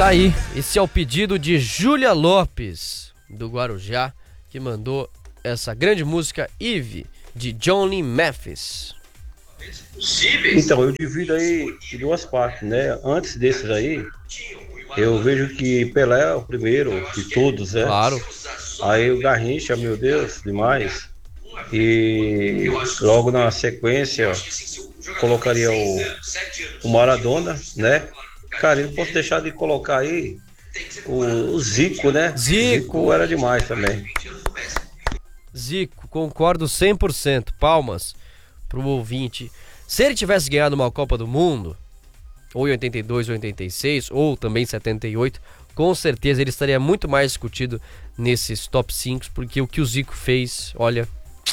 Tá aí, esse é o pedido de Júlia Lopes, do Guarujá, que mandou essa grande música Eve, de Johnny Mathis. Então, eu divido aí em duas partes, né? Antes desses aí, eu vejo que Pelé é o primeiro de todos, né? Claro. Aí o Garrincha, meu Deus, demais. E logo na sequência, colocaria o Maradona, né? Cara, eu não posso deixar de colocar aí o Zico, né? Zico era demais também. Zico, concordo 100%. Palmas pro ouvinte. Se ele tivesse ganhado uma Copa do Mundo, ou em 82 ou 86, ou também em 78, com certeza ele estaria muito mais discutido nesses top 5, porque o que o Zico fez, olha...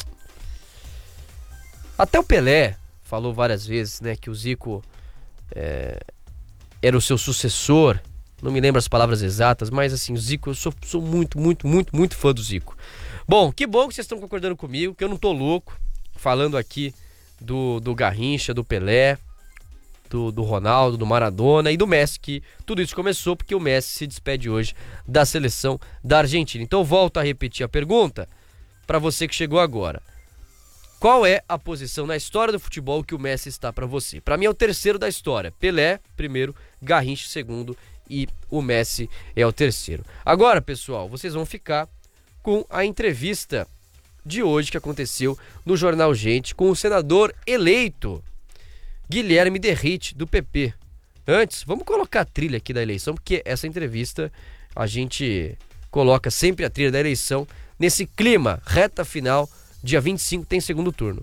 Até o Pelé falou várias vezes, né, que o Zico era o seu sucessor. Não me lembro as palavras exatas, mas assim, o Zico, eu sou muito fã do Zico. Bom que vocês estão concordando comigo, que eu não tô louco, falando aqui do Garrincha, do Pelé, do Ronaldo, do Maradona e do Messi, que tudo isso começou porque o Messi se despede hoje da seleção da Argentina. Então eu volto a repetir a pergunta para você que chegou agora. Qual é a posição na história do futebol que o Messi está para você? Para mim é o terceiro da história. Pelé, primeiro, Garrincha, segundo e o Messi é o terceiro. Agora, pessoal, vocês vão ficar com a entrevista de hoje que aconteceu no Jornal Gente com o senador eleito Guilherme Derrite, do PP. Antes, vamos colocar a trilha aqui da eleição, porque essa entrevista a gente coloca sempre a trilha da eleição nesse clima, reta final. Dia 25 tem segundo turno.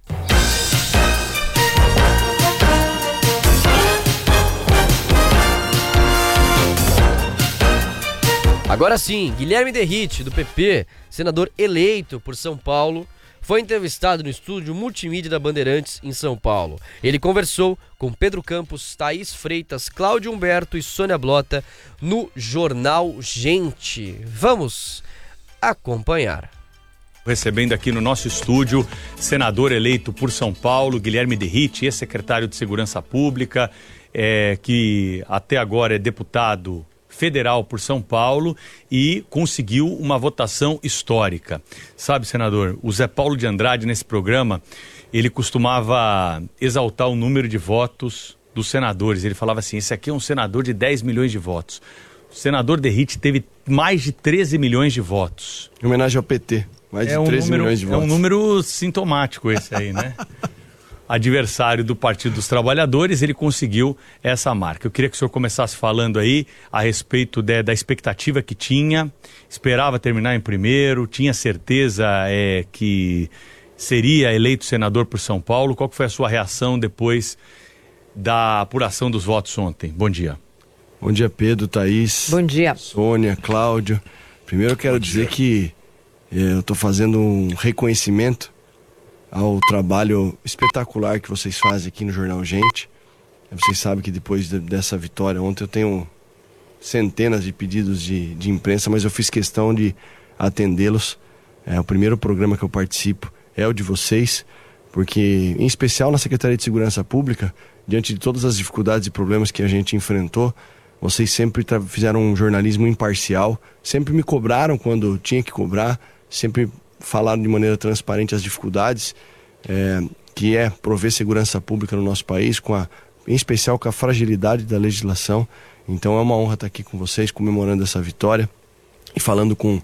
Agora sim, Guilherme Derrite, do PP, senador eleito por São Paulo, foi entrevistado no estúdio multimídia da Bandeirantes, em São Paulo. Ele conversou com Pedro Campos, Thaís Freitas, Cláudio Humberto e Sônia Blota no Jornal Gente. Vamos acompanhar. Recebendo aqui no nosso estúdio, senador eleito por São Paulo, Guilherme Derrite, ex-secretário de Segurança Pública, que até agora é deputado federal por São Paulo e conseguiu uma votação histórica. Sabe, senador, o Zé Paulo de Andrade, nesse programa, ele costumava exaltar o número de votos dos senadores. Ele falava assim, esse aqui é um senador de 10 milhões de votos. O senador Derrite teve mais de 13 milhões de votos. Em homenagem ao PT. Mais de 13 milhões de votos. É um número sintomático esse aí, né? Adversário do Partido dos Trabalhadores, ele conseguiu essa marca. Eu queria que o senhor começasse falando aí a respeito da expectativa que tinha, esperava terminar em primeiro, tinha certeza que seria eleito senador por São Paulo. Qual que foi a sua reação depois da apuração dos votos ontem? Bom dia. Bom dia, Pedro, Thaís. Bom dia. Sônia, Cláudio. Primeiro eu quero dizer que eu estou fazendo um reconhecimento ao trabalho espetacular que vocês fazem aqui no Jornal Gente. Vocês sabem que depois dessa vitória ontem eu tenho centenas de pedidos de imprensa, mas eu fiz questão de atendê-los. O primeiro programa que eu participo é o de vocês, porque, em especial na Secretaria de Segurança Pública, diante de todas as dificuldades e problemas que a gente enfrentou, vocês sempre fizeram um jornalismo imparcial, sempre me cobraram quando tinha que cobrar, sempre falaram de maneira transparente as dificuldades que é prover segurança pública no nosso país, em especial com a fragilidade da legislação. Então é uma honra estar aqui com vocês, comemorando essa vitória e falando com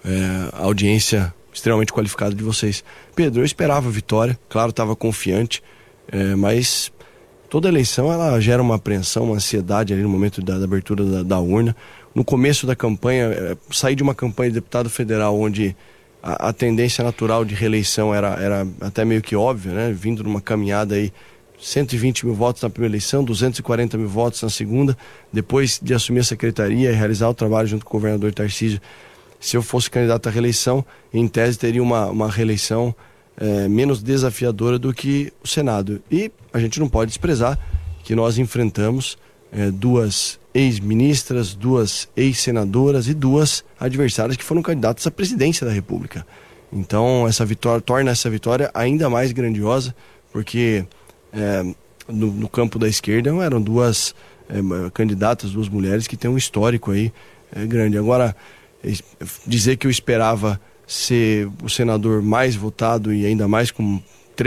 a audiência extremamente qualificada de vocês. Pedro, eu esperava a vitória, claro, estava confiante, mas toda eleição ela gera uma apreensão, uma ansiedade ali no momento da abertura da urna. No começo da campanha, saí de uma campanha de deputado federal onde a tendência natural de reeleição era até meio que óbvia, né? Vindo numa caminhada aí, 120 mil votos na primeira eleição, 240 mil votos na segunda. Depois de assumir a secretaria e realizar o trabalho junto com o governador Tarcísio, se eu fosse candidato à reeleição, em tese teria uma reeleição menos desafiadora do que o Senado. E a gente não pode desprezar que nós enfrentamos duas ex-ministras, duas ex-senadoras e duas adversárias que foram candidatas à presidência da República. Então essa vitória torna essa vitória ainda mais grandiosa, porque no campo da esquerda eram duas candidatas, 2 mulheres que têm um histórico aí grande. Agora, dizer que eu esperava ser o senador mais votado e ainda mais com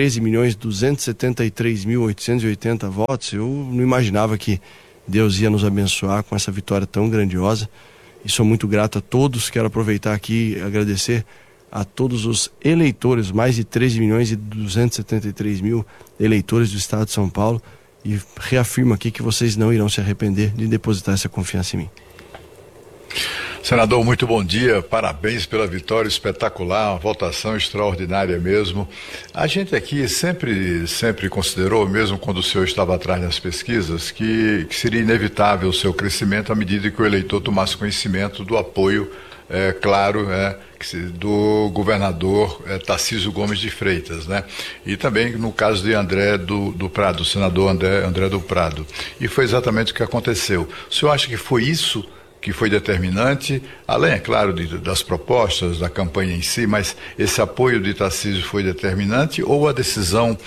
13.273.880 votos, eu não imaginava que Deus ia nos abençoar com essa vitória tão grandiosa. E sou muito grato a todos. Quero aproveitar aqui e agradecer a todos os eleitores, mais de 13.273.000 eleitores do estado de São Paulo, e reafirmo aqui que vocês não irão se arrepender de depositar essa confiança em mim. Senador, muito bom dia, parabéns pela vitória espetacular, uma votação extraordinária mesmo. A gente aqui sempre considerou, mesmo quando o senhor estava atrás das pesquisas, que seria inevitável o seu crescimento à medida que o eleitor tomasse conhecimento do apoio, claro, do governador Tarcísio Gomes de Freitas, né? E também no caso de André do Prado, o senador André do Prado. E foi exatamente o que aconteceu. O senhor acha que foi isso que foi determinante, além, é claro, das propostas, da campanha em si, mas esse apoio de Tarcísio foi determinante, ou a decisão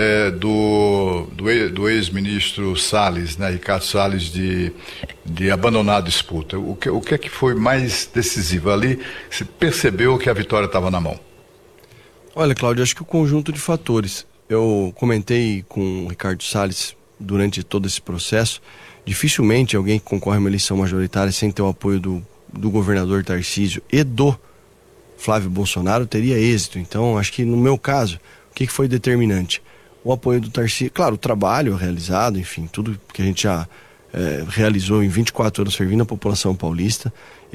do ex-ministro Salles, né, Ricardo Salles, de abandonar a disputa? O que é que foi mais decisivo ali? Se percebeu que a vitória estava na mão? Olha, Cláudio, acho que o conjunto de fatores. Eu comentei com o Ricardo Salles durante todo esse processo. Dificilmente alguém que concorre a uma eleição majoritária sem ter o apoio do governador Tarcísio e do Flávio Bolsonaro teria êxito. Então, acho que no meu caso, o que foi determinante? O apoio do Tarcísio, claro, o trabalho realizado, enfim, tudo que a gente já realizou em 24 anos servindo a população paulista.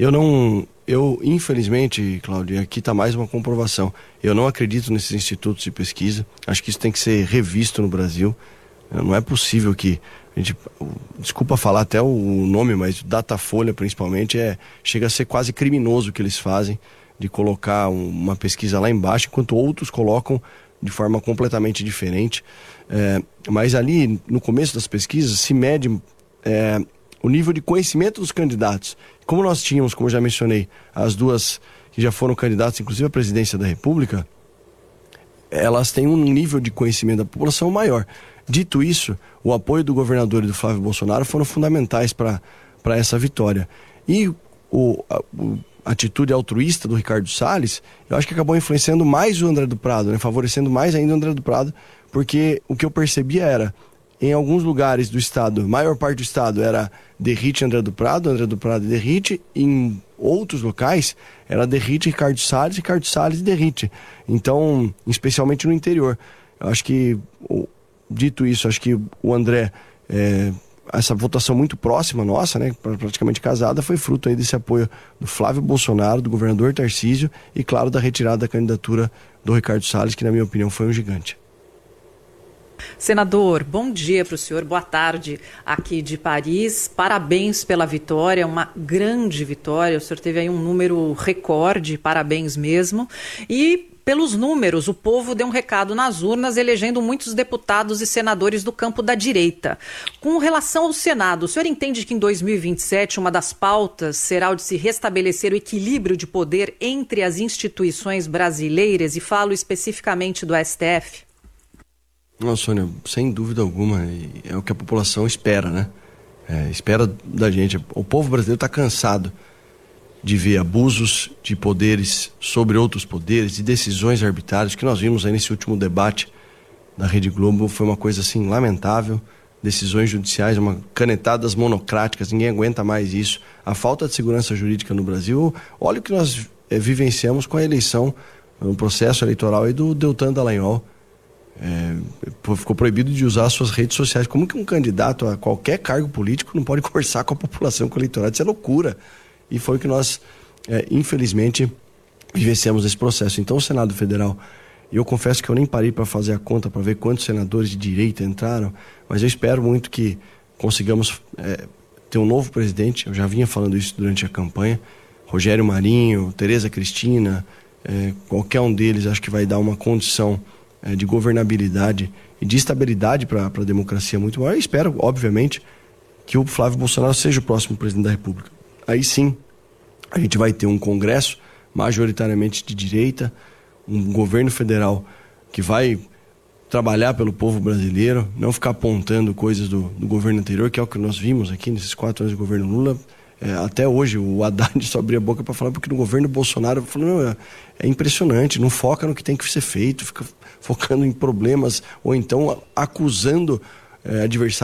Eu infelizmente, Cláudio, aqui está mais uma comprovação. Eu não acredito nesses institutos de pesquisa. Acho que isso tem que ser revisto no Brasil. Não é possível que desculpa falar até o nome, mas o Datafolha principalmente chega a ser quase criminoso o que eles fazem, de colocar uma pesquisa lá embaixo, enquanto outros colocam de forma completamente diferente. Mas ali, no começo das pesquisas, se mede o nível de conhecimento dos candidatos. Como nós tínhamos, como eu já mencionei, as 2 que já foram candidatas, inclusive à presidência da República, elas têm um nível de conhecimento da população maior. Dito isso, o apoio do governador e do Flávio Bolsonaro foram fundamentais para essa vitória. E a atitude altruísta do Ricardo Salles, eu acho que acabou influenciando mais o André do Prado, né? Favorecendo mais ainda o André do Prado, porque o que eu percebia era, em alguns lugares do estado, maior parte do estado era Derrite André do Prado e Derrite, em outros locais era Derrite Ricardo Salles e Derrite. Então, especialmente no interior. Eu acho que... Dito isso, acho que o André, essa votação muito próxima nossa, né, praticamente casada, foi fruto aí desse apoio do Flávio Bolsonaro, do governador Tarcísio e, claro, da retirada da candidatura do Ricardo Salles, que, na minha opinião, foi um gigante. Senador, bom dia para o senhor, boa tarde aqui de Paris, parabéns pela vitória, uma grande vitória, o senhor teve aí um número recorde, parabéns mesmo, e pelos números, o povo deu um recado nas urnas, elegendo muitos deputados e senadores do campo da direita. Com relação ao Senado, o senhor entende que em 2027 uma das pautas será o de se restabelecer o equilíbrio de poder entre as instituições brasileiras, e falo especificamente do STF? Não, Sônia, sem dúvida alguma, é o que a população espera, né? Espera da gente. O povo brasileiro está cansado de ver abusos de poderes sobre outros poderes, de decisões arbitrárias, que nós vimos aí nesse último debate da Rede Globo. Foi uma coisa assim lamentável, decisões judiciais, canetadas monocráticas, ninguém aguenta mais isso. A falta de segurança jurídica no Brasil, olha o que nós vivenciamos com a eleição, no processo eleitoral aí do Deltan Dallagnol. Ficou proibido de usar suas redes sociais. Como que um candidato a qualquer cargo político não pode conversar com a população, com o eleitorado? Isso é loucura. E foi o que nós, infelizmente, vivenciamos nesse processo. Então, o Senado Federal, eu confesso que eu nem parei para fazer a conta, para ver quantos senadores de direita entraram, mas eu espero muito que consigamos ter um novo presidente. Eu já vinha falando isso durante a campanha. Rogério Marinho, Tereza Cristina, qualquer um deles acho que vai dar uma condição de governabilidade e de estabilidade para a democracia muito maior. Eu espero, obviamente, que o Flávio Bolsonaro seja o próximo presidente da República. Aí sim, a gente vai ter um Congresso majoritariamente de direita, um governo federal que vai trabalhar pelo povo brasileiro, não ficar apontando coisas do governo anterior, que é o que nós vimos aqui nesses 4 anos do governo Lula. Até hoje o Haddad só abria a boca para falar, porque no governo Bolsonaro falou, não, é impressionante, não foca no que tem que ser feito, fica focando em problemas, ou então acusando adversários